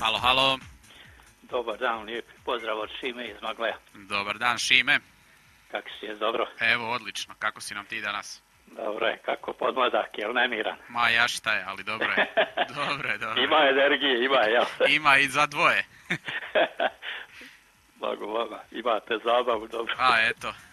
Halo, halo. Dobar dan, lijepi pozdrav od Šime iz Magleja. Dobar dan, Šime. Kako si, je dobro? Evo, odlično. Kako si nam ti danas? Dobro je, kako podmladak, jel nemiran? Ma ja šta je, ali dobro je. Dobro je. Ima energije, ima, jel? Ima i za dvoje. Blago vama, imate zabavu, dobro. A, eto.